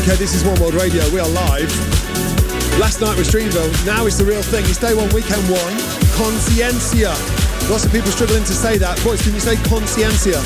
Okay, this is One World Radio. We are live. Last night was Dreamville. Now it's the real thing. It's day one, weekend one. Consciencia. Lots of people struggling to say that. Boys, can you say consciencia?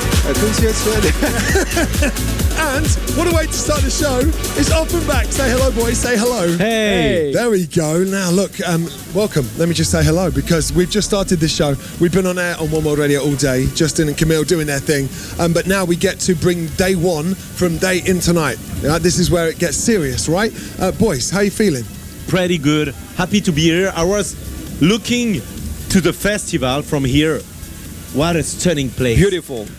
And what a way to start the show. It's Offenbach. Say hello, boys. Say hello. Hey. There we go. Now, look, welcome. Let me just say hello because we've just started this show. We've been on air on One World Radio all day. Justin and Camille doing their thing. But now we get to bring day one from day in tonight. This is where it gets serious, right? Boys, how are you feeling? Pretty good. Happy to be here. I was looking to the festival from here. What a stunning place. Beautiful.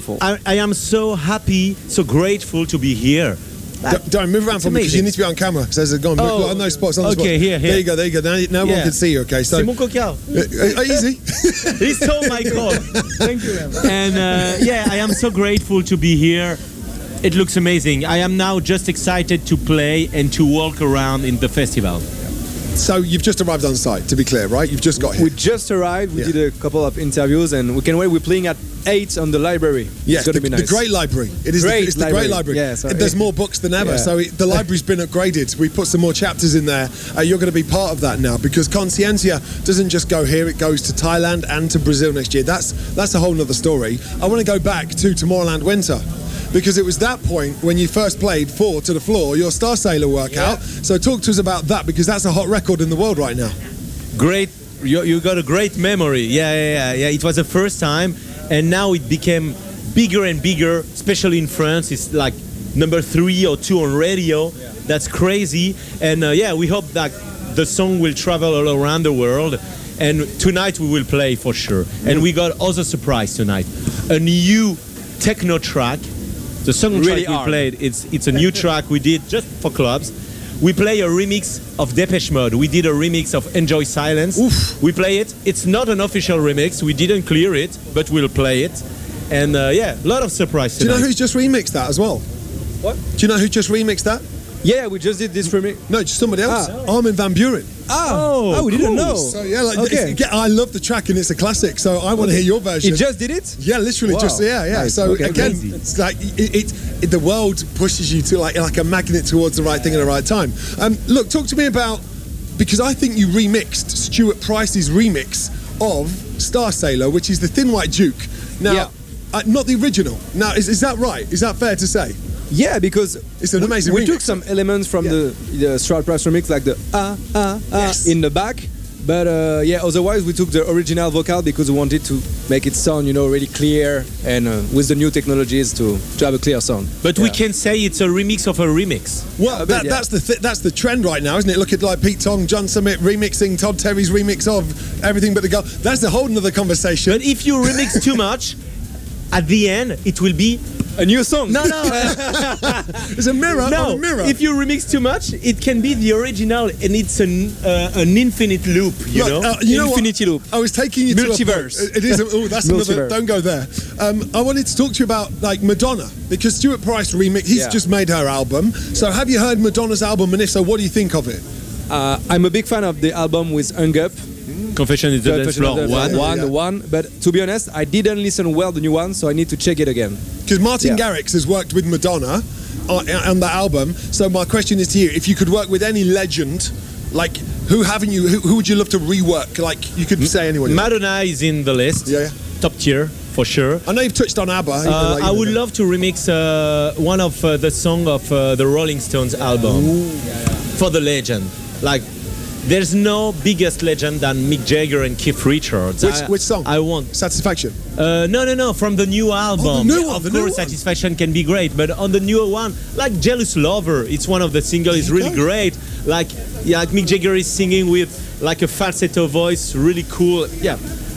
I am so happy, so grateful to be here. Don't move around for me because you need to be on camera. So go on, on those spots. On the spot. Here. There you go. Now one can see you, okay? So, c'est mon coquin. Easy. He stole my call. Thank you. And I am so grateful to be here. It looks amazing. I am now just excited to play and to walk around in the festival. So you've just arrived on site, to be clear, right? You've just got here. We just arrived. We did a couple of interviews, and we can wait. We're playing at 8 on the library. Yes, it's going to be nice. The great library. It is great it's the great library. Yeah, there's more books than ever, so the library's been upgraded. We put some more chapters in there. You're going to be part of that now because Consciencia doesn't just go here; it goes to Thailand and to Brazil next year. That's a whole other story. I want to go back to Tomorrowland Winter. Because it was that point when you first played Four to the Floor, your Star Sailor workout. Yeah. So talk to us about that because that's a hot record in the world right now. Great. You got a great memory. Yeah. It was the first time and now it became bigger and bigger, especially in France. It's like number 3 or 2 on radio. Yeah. That's crazy. And we hope that the song will travel all around the world. And tonight we will play for sure. And we got other surprise tonight. A new techno track. The song really track we played, it's a new track we did just for clubs. We play a remix of Depeche Mode. We did a remix of Enjoy Silence. Oof. We play it. It's not an official remix. We didn't clear it, but we'll play it. And a lot of surprise tonight. Do you know who's just remixed that as well? What? Do you know who just remixed that? Yeah, we just did this remix. No, just somebody else. Armin van Buuren. We didn't know. So I love the track and it's a classic. So I want to hear your version. He just did it? Yeah, literally, wow. Nice. So again, it's like the world pushes you to like a magnet towards the right thing at the right time. Look, talk to me about because I think you remixed Stuart Price's remix of Star Sailor, which is the Thin White Duke. Now, not the original. Now, is that right? Is that fair to say? Yeah, because it's an amazing we remix. took some elements from the Stuart Price remix, like the yes. in the back. But otherwise we took the original vocal because we wanted to make it sound, really clear and with the new technologies to have a clear sound. But we can say it's a remix of a remix. Well, that's the trend right now, isn't it? Look at like Pete Tong, John Summit remixing Todd Terry's remix of Everything But the Girl. That's a whole nother conversation. But if you remix too much, at the end it will be a new song. No. It's a mirror on a mirror. If you remix too much, it can be the original, and it's an infinite loop. You know Infinity loop. I was taking you multiverse. To it is. That's another. Don't go there. I wanted to talk to you about like Madonna because Stuart Price remix. He's just made her album. So have you heard Madonna's album? And if so, what do you think of it? I'm a big fan of the album with Hung Up. Confession is the Dance Floor one. But to be honest, I didn't listen well the new one, so I need to check it again. Because Martin Garrix has worked with Madonna on that album. So my question is to you: if you could work with any legend, like who would you love to rework? Like you could say anyone. Madonna is in the list. Yeah. Top tier for sure. I know you've touched on ABBA. I would love to remix one of the song of the Rolling Stones album for the legend. Like. There's no biggest legend than Mick Jagger and Keith Richards. Which song? I want Satisfaction. No. From the new album. Oh, the new one. Of course, Satisfaction can be great, but on the newer one, like Jealous Lover, it's one of the singles. It's really great. Like Mick Jagger is singing with like a falsetto voice, really cool. Yeah,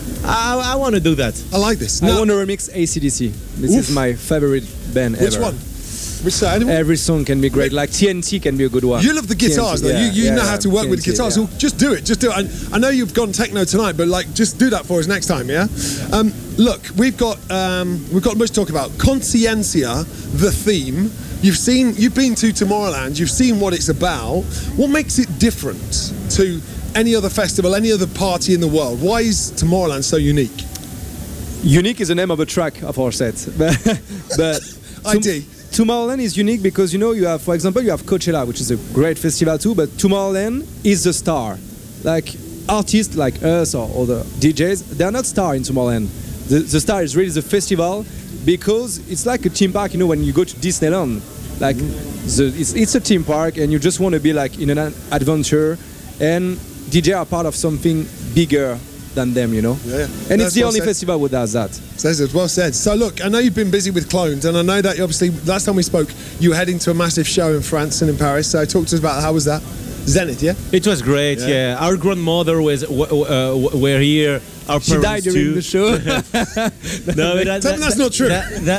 I want to do that. I like this. I want to remix AC/DC. This is my favorite band ever. Which one? Which side? Every song can be great. Like TNT can be a good one. You love the guitars, though. You know how to work with the guitars. Yeah. So just do it. I know you've gone techno tonight, but like, just do that for us next time, yeah. Look, we've got much to talk about. Consciencia, the theme. You've been to Tomorrowland. You've seen what it's about. What makes it different to any other festival, any other party in the world? Why is Tomorrowland so unique? Unique is the name of a track of our set, but ID. Tomorrowland is unique because you have, for example, you have Coachella, which is a great festival too, but Tomorrowland is the star. Like artists like us or other DJs, they are not star in Tomorrowland. The star is really the festival because it's like a theme park. When you go to Disneyland, like it's a theme park and you just want to be like in an adventure, and DJ are part of something bigger than them, Yeah. And it's the only festival that does that. Says it, well said. So look, I know you've been busy with Clones, and I know that obviously last time we spoke, you were heading to a massive show in France and in Paris. So talk to us about how was that? Zenith, yeah? It was great, yeah. Our grandmother were here. Our She died during too. the show. No, but Tell me that's not true.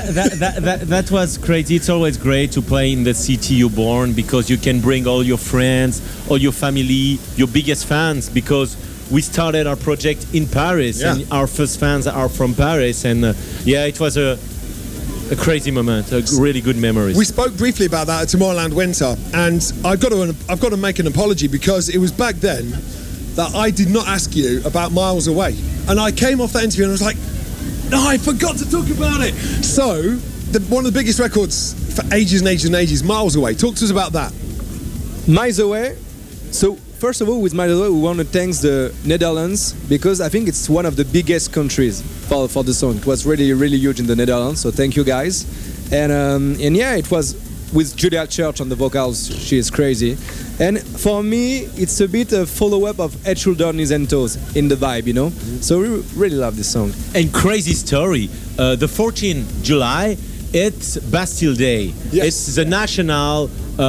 That was crazy. It's always great to play in the city you're born because you can bring all your friends, all your family, your biggest fans, because we started our project in Paris and our first fans are from Paris, and it was a crazy moment, a really good memories. We spoke briefly about that at Tomorrowland Winter, and I've got to make an apology because it was back then that I did not ask you about Miles Away, and I came off that interview and I was like, no, I forgot to talk about it. So one of the biggest records for ages and ages and ages, Miles Away. Talk to us about that. Miles Away. So first of all, with Miles Away, we want to thank the Netherlands because I think it's one of the biggest countries for the song. It was really, really huge in the Netherlands. So thank you guys. And it was with Julia Church on the vocals. She is crazy. And for me, it's a bit a follow-up of Head, Shoulder, Knees and Toes in the vibe, So we really love this song. And crazy story. The 14th July, it's Bastille Day. Yes. It's the national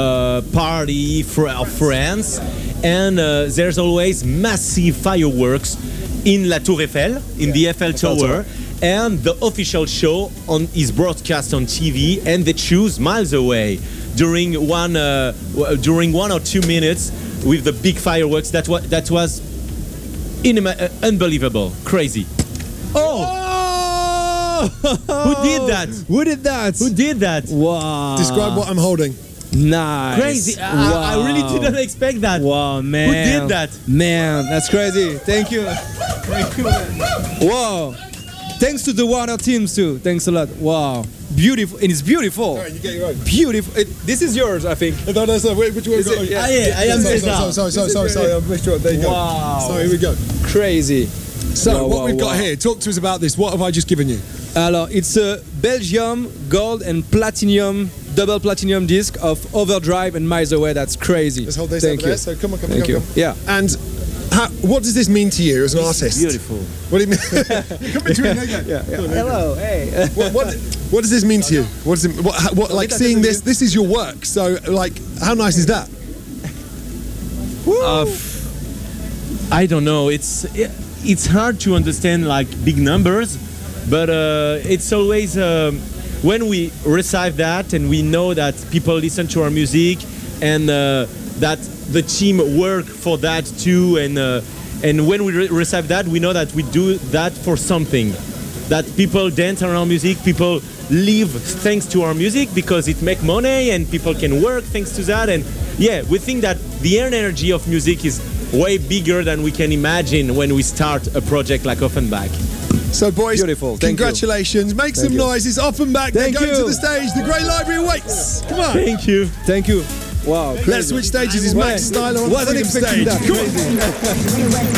party of France, and there's always massive fireworks in La Tour Eiffel, in the Eiffel Tower, and the official show is broadcast on TV, and they choose Miles Away during 1 or 2 minutes with the big fireworks. That was unbelievable, crazy. Who did that? Who did that? Who did that? Wow. Describe what I'm holding. Nice. Crazy. Wow. I really didn't expect that. Wow, man. Who did that? Man, that's crazy. Thank you. Thank you, man. Wow. Thanks to the water teams too. Thanks a lot. Wow. Beautiful. And it's beautiful. All right, you get your own. Beautiful. This is yours, I think. No, which one? I am César. Sorry, I missed you. There you go. Wow. So here we go. Crazy. So Wow, what wow, we've got wow. here, talk to us about this. What have I just given you? Alors, it's a Belgium gold and platinum, double platinum disc of Overdrive and Miles Away. That's crazy. Let's hold this Thank over you. there. So come on. Thank you. Yeah. And what does this mean to you as an artist? Beautiful. What do you mean? Come between. There you go. Yeah. Hello. Hey. What does this mean to you? What does it? What like seeing this? This is your work. So like, how nice is that? I don't know. It's hard to understand like big numbers, but it's always when we receive that and we know that people listen to our music and that the team work for that too, and when we receive that, we know that we do that for something. That people dance around our music, people live thanks to our music because it make money and people can work thanks to that. And yeah, we think that the energy of music is way bigger than we can imagine when we start a project like Offenbach. So boys, Beautiful. Thank congratulations. You. Make some you. noises. Offenbach. They're Thank going you. to the stage. The Great Library waits. Come on. Thank you. Thank you. Wow. Let's switch stages. Is Max Styler on the Wasn't Freedom expecting stage? that. Come on. Crazy.